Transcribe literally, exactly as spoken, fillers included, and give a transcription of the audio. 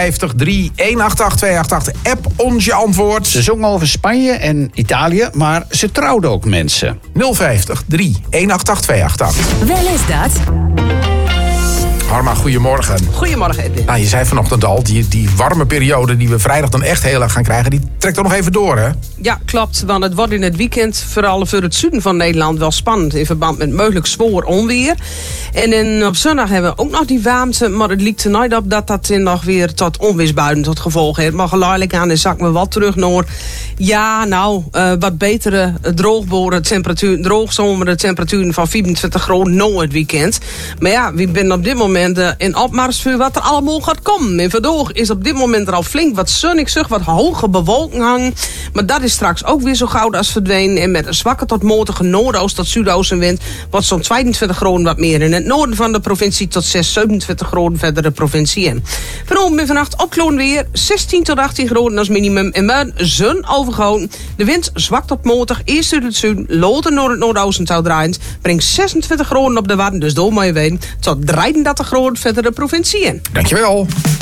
vijf drie een acht acht twee acht acht. App ons je antwoord. Ze zong over Spanje en Italië, maar ze trouwde ook mensen. nul vijf drie een acht acht twee acht acht. Wel is dat? Harma, goedemorgen. Goedemorgen, Edwin. Nou, je zei vanochtend al, die, die warme periode die we vrijdag dan echt heel erg gaan krijgen, die trekt er nog even door, hè? Ja, klopt. Want het wordt in het weekend, vooral voor het zuiden van Nederland, wel spannend in verband met mogelijk zwoer onweer. En in, op zondag hebben we ook nog die warmte, maar het lijkt er nooit op dat dat in nog weer tot onweersbuien tot gevolg heeft. Maar geleidelijk aan is zakken we wat terug naar, ja, nou, uh, wat betere droogboren temperatuur, droogzomere temperaturen van vierentwintig graden na het weekend. Maar ja, we zijn op dit moment in opmars voor wat er allemaal gaat komen. In Verdoog is op dit moment er al flink wat zonnig, zeg, wat hoge bewolking hangen. Maar dat is straks ook weer zo gauw als verdwenen. En met een zwakke tot matige noordoost tot zuidoostenwind wordt zo'n tweeëntwintig graden wat meer in het noorden van de provincie tot zes, zevenentwintig graden verder de provincie in. Vanavond en vannacht opkloon weer zestien tot achttien graden als minimum. En met zon overgoten. De wind zwak tot matig, eerst uit het zuiden, later naar het noordoosten toe draaiend. Brengt zesentwintig graden op de Wadden, dus door maar je weten, tot drieëndertig graden verder de provincie in. Dankjewel.